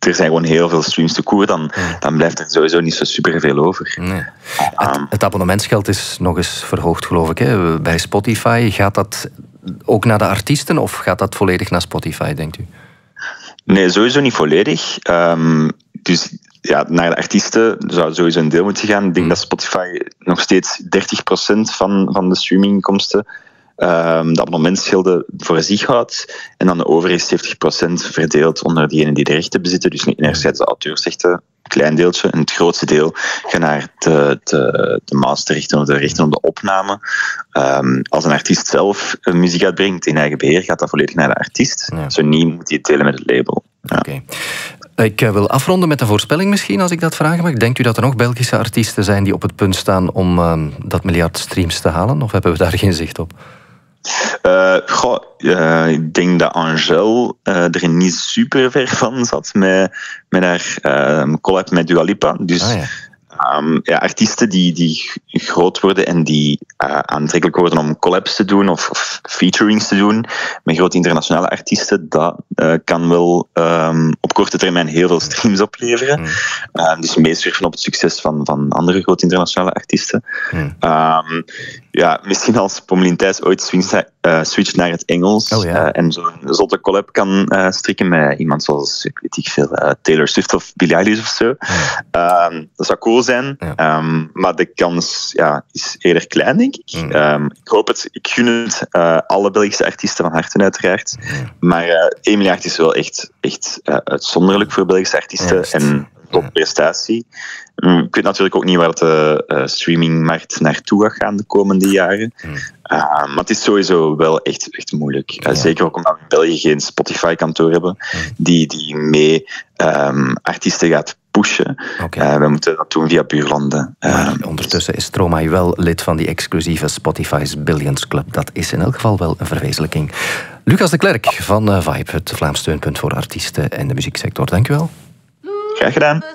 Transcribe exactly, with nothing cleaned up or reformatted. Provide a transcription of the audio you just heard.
er zijn gewoon heel veel streams te koer, dan, ja. dan blijft er sowieso niet zo superveel over. Nee. Het, het abonnementsgeld is nog eens verhoogd, geloof ik, hè? Bij Spotify. Gaat dat ook naar de artiesten of gaat dat volledig naar Spotify, denkt u? Nee, sowieso niet volledig. Um, dus ja, naar de artiesten zou sowieso een deel moeten gaan. Ik denk mm. dat Spotify nog steeds dertig procent van, van de streaminginkomsten um, de abonnementsgelden voor zich houdt. En dan de overige zeventig procent verdeeld onder diegenen die de rechten bezitten. Dus niet enerzijds de auteursrechten, een klein deeltje. En het grootste deel gaat naar de, de, de masterrechten of de rechten op de opname. Um, als een artiest zelf muziek uitbrengt in eigen beheer, gaat dat volledig naar de artiest. Ja. Zo niet moet hij het delen met het label. Ja. Oké. Ik wil afronden met een voorspelling misschien, als ik dat vragen mag. Denkt u dat er nog Belgische artiesten zijn die op het punt staan om uh, dat miljard streams te halen? Of hebben we daar geen zicht op? Uh, goh, uh, ik denk dat Angèle uh, er niet super ver van zat met, met haar uh, collab met Dua Lipa. Dus ah, ja. Um, ja, artiesten die, die groot worden en die uh, aantrekkelijk worden om collabs te doen of, of featurings te doen met grote internationale artiesten, dat uh, kan wel um, op korte termijn heel veel streams opleveren. Mm. Uh, dus meesurfen op het succes van, van andere grote internationale artiesten. Mm. Um, ja, misschien als Pommelien Thijs ooit swingt, uh, switcht naar het Engels oh, ja. uh, en zo'n zotte collab kan uh, strikken met iemand zoals, ik weet niet veel, uh, Taylor Swift of Billie Eilish of zo. Mm. Um, dat zou cool zijn, ja. um, maar de kans ja, is eerder klein, denk ik. Mm. Um, ik hoop het, ik gun het uh, alle Belgische artiesten van harte uiteraard. Mm. Maar uh, één miljard is wel echt, echt uh, uitzonderlijk voor Belgische artiesten. Ja, en topprestatie. Ik weet natuurlijk ook niet waar de uh, streamingmarkt naartoe gaat gaan de komende jaren. Mm. Uh, maar het is sowieso wel echt, echt moeilijk. Uh, ja. Zeker ook omdat we in België geen Spotify-kantoor hebben mm. die, die mee um, artiesten gaat pushen. Okay. Uh, we moeten dat doen via buurlanden. Uh, ondertussen is Stromae wel lid van die exclusieve Spotify's Billions Club. Dat is in elk geval wel een verwezenlijking. Lucas de Klerk van uh, Vibe, het Vlaams steunpunt voor artiesten en de muzieksector. Dank u wel. Graag gedaan.